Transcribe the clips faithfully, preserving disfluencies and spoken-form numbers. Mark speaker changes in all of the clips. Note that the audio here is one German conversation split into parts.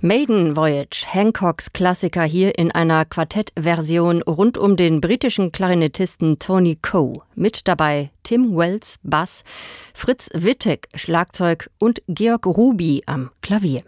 Speaker 1: Maiden Voyage, Hancocks Klassiker hier in einer Quartettversion rund um den britischen Klarinettisten Tony Coe. Mit dabei Tim Wells, Bass, Fritz Wittek, Schlagzeug und Georg Ruby am Klavier.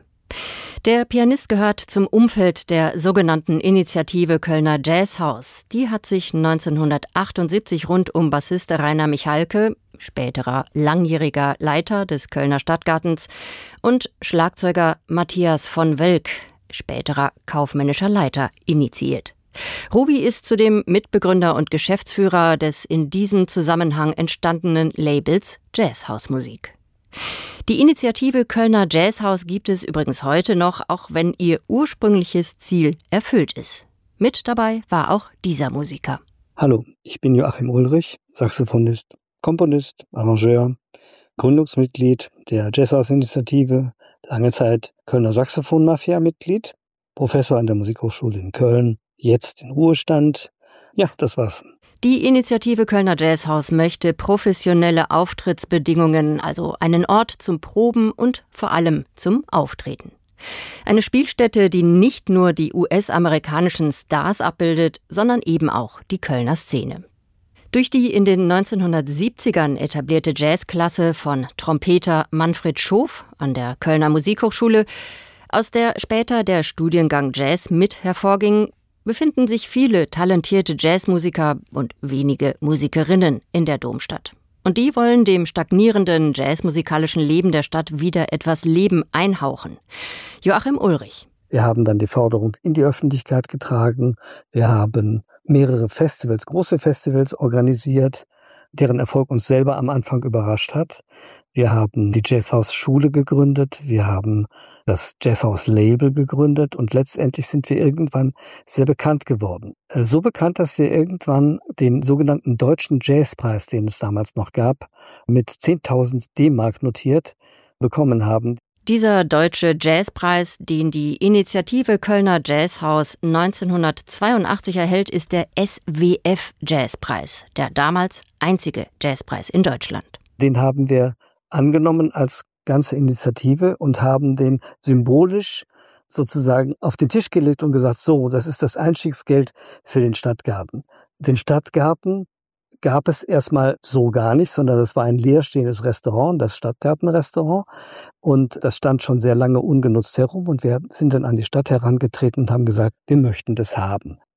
Speaker 1: Der Pianist gehört zum Umfeld der sogenannten Initiative Kölner Jazzhaus. Die hat sich neunzehnhundertachtundsiebzig rund um Bassist Rainer Michalke, späterer langjähriger Leiter des Kölner Stadtgartens, und Schlagzeuger Matthias von Welk, späterer kaufmännischer Leiter, initiiert. Ruby ist zudem Mitbegründer und Geschäftsführer des in diesem Zusammenhang entstandenen Labels Jazzhausmusik. Die Initiative Kölner Jazzhaus gibt es übrigens heute noch, auch wenn ihr ursprüngliches Ziel erfüllt ist. Mit dabei war auch dieser Musiker.
Speaker 2: Hallo, ich bin Joachim Ulrich, Saxophonist, Komponist, Arrangeur, Gründungsmitglied der Jazzhaus-Initiative, lange Zeit Kölner Saxophon-Mafia-Mitglied, Professor an der Musikhochschule in Köln, jetzt in Ruhestand. Ja, das war's.
Speaker 1: Die Initiative Kölner Jazzhaus möchte professionelle Auftrittsbedingungen, also einen Ort zum Proben und vor allem zum Auftreten. Eine Spielstätte, die nicht nur die U S-amerikanischen Stars abbildet, sondern eben auch die Kölner Szene. Durch die in den neunzehnhundertsiebzigern etablierte Jazzklasse von Trompeter Manfred Schof an der Kölner Musikhochschule, aus der später der Studiengang Jazz mit hervorging, befinden sich viele talentierte Jazzmusiker und wenige Musikerinnen in der Domstadt. Und die wollen dem stagnierenden jazzmusikalischen Leben der Stadt wieder etwas Leben einhauchen. Joachim Ulrich.
Speaker 2: Wir haben dann die Forderung in die Öffentlichkeit getragen. Wir haben mehrere Festivals, große Festivals organisiert, deren Erfolg uns selber am Anfang überrascht hat. Wir haben die Jazzhaus-Schule gegründet, wir haben das Jazzhaus-Label gegründet und letztendlich sind wir irgendwann sehr bekannt geworden. So bekannt, dass wir irgendwann den sogenannten Deutschen Jazzpreis, den es damals noch gab, mit zehntausend D-Mark notiert, bekommen haben.
Speaker 1: Dieser Deutsche Jazzpreis, den die Initiative Kölner Jazzhaus neunzehnhundertzweiundachtzig erhält, ist der S W F-Jazzpreis, der damals einzige Jazzpreis in Deutschland.
Speaker 2: Den haben wir angenommen als ganze Initiative und haben den symbolisch sozusagen auf den Tisch gelegt und gesagt, so, das ist das Einstiegsgeld für den Stadtgarten. Den Stadtgarten gab es erstmal so gar nicht, sondern es war ein leerstehendes Restaurant, das Stadtgartenrestaurant, und das stand schon sehr lange ungenutzt herum und wir sind dann an die Stadt herangetreten und haben gesagt, wir möchten das haben.